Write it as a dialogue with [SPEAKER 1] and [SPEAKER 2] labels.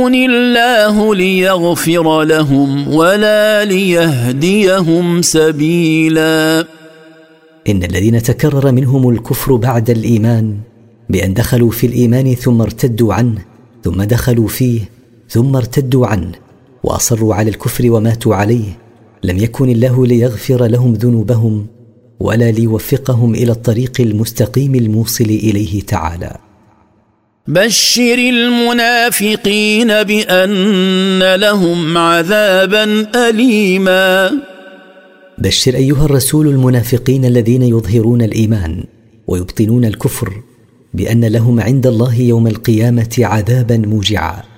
[SPEAKER 1] الله ليغفر لهم ولا ليهديهم سبيلا.
[SPEAKER 2] إن الذين تكرر منهم الكفر بعد الإيمان بأن دخلوا في الإيمان ثم ارتدوا عنه، ثم دخلوا فيه ثم ارتدوا عنه وأصروا على الكفر وماتوا عليه، لم يكن الله ليغفر لهم ذنوبهم ولا ليوفقهم إلى الطريق المستقيم الموصل إليه تعالى.
[SPEAKER 1] بشر المنافقين بأن لهم عذابا أليما.
[SPEAKER 2] بشر أيها الرسول المنافقين الذين يظهرون الإيمان ويبطنون الكفر بأن لهم عند الله يوم القيامة عذابا موجعا.